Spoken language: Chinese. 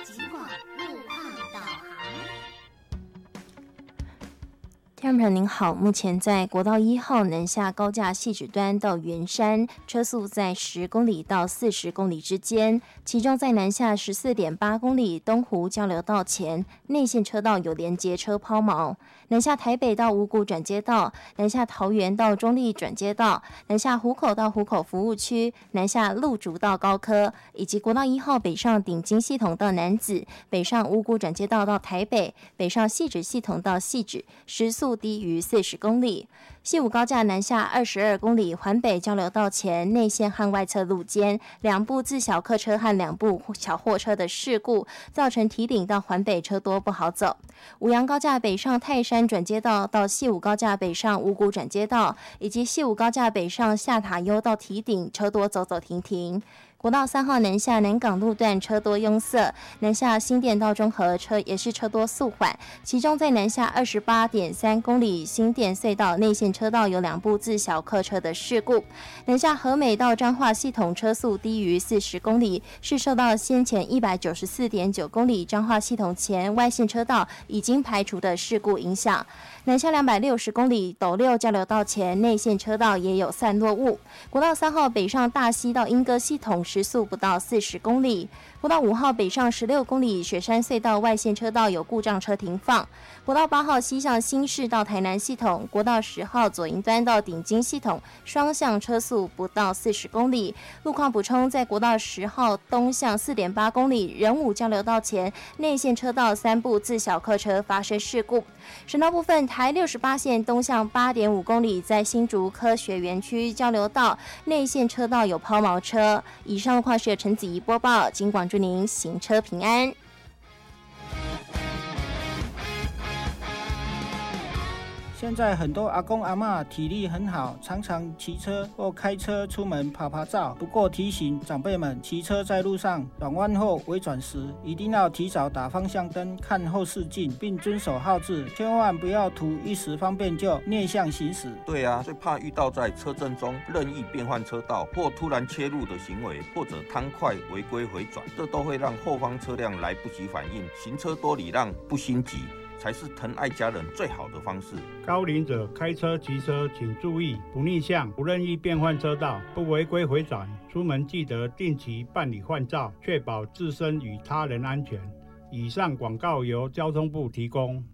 警广路况导航。 听众朋友您好，目前在国道1号南下高架汐止端到圆山，车速在10公里到40公里之间，其中在南下14.8公里东湖交流道前内线车道有连结车抛锚，南下台北到五股转接道，南下桃园到中立转接道，南下湖口到湖口服务区，南下鹿竹到高科，以及国道1号北上顶金系统到楠梓，北上五股转接道到台北，北上汐止系统到汐止，时速低于40公里。西武高架南下22公里，环北交流道前内线和外侧路肩两部自小客车和两部小货车的事故，造成堤顶到环北车多不好走。五杨高架北上泰山转接道到西武高架北上五股转接道，以及西武高架北上下塔悠到堤顶，车多走走停停。国道3号南下南港路段车多拥塞，南下新店到中和也是车多速缓，其中在南下28.3公里新店隧道内线车道有两部自小客车的事故。南下和美到彰化系统车速低于40公里，是受到先前194.9公里彰化系统前外线车道已经排除的事故影响。南下260公里斗六交流道前内线车道也有散落物。国道3号北上大溪到莺歌系统时速不到40公里。国道5号北上16公里雪山隧道外线车道有故障车停放。国道8号西向新市到台南系统，国道10号左营端到顶金系统双向车速不到40公里。路况补充，在国道10号东向4.8公里仁武交流道前内线车道3部自小客车发生事故。省道部分，台68线东向8.5公里，在新竹科学园区交流道内线车道有抛锚车。以上路况是由陈子怡播报，警广祝您行车平安。 现在很多阿公阿嬷体力很好，常常骑车或开车出门拍拍照。不过提醒长辈们，骑车在路上转弯后微转时，一定要提早打方向灯，看后视镜，并遵守号志，千万不要图一时方便就逆向行驶。 对啊，最怕遇到在车阵中任意变换车道或突然切入的行为，或者贪快违规回转，这都会让后方车辆来不及反应。行车多礼让，不心急，才是疼爱家人最好的方式。 高龄者开车骑车请注意，不逆向，不任意变换车道，不违规回转。出门记得定期办理换照，确保自身与他人安全。以上广告由交通部提供。